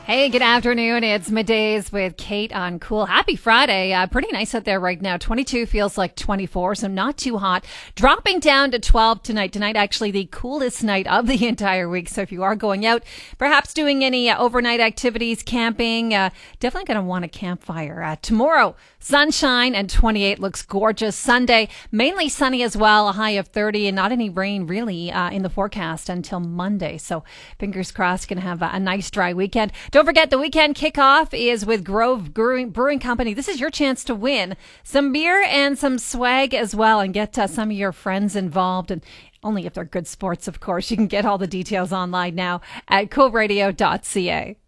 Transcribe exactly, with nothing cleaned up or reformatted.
Hey, good afternoon. It's Middays with Kate on Cool. Happy Friday. Uh, pretty nice out there right now. twenty-two feels like twenty-four, so not too hot. Dropping down to twelve tonight. Tonight, actually the coolest night of the entire week. So if you are going out, perhaps doing any uh, overnight activities, camping, uh, definitely going to want a campfire. Uh, tomorrow, sunshine and twenty-eight looks gorgeous. Sunday, mainly sunny as well, a high of thirty, and not any rain really uh, in the forecast until Monday. So fingers crossed, going to have a, a nice dry weekend. Don't forget, the weekend kickoff is with Grove Brewing, Brewing Company. This is your chance to win some beer and some swag as well, and get uh, some of your friends involved. And only if they're good sports, of course. You can get all the details online now at cool radio dot c a.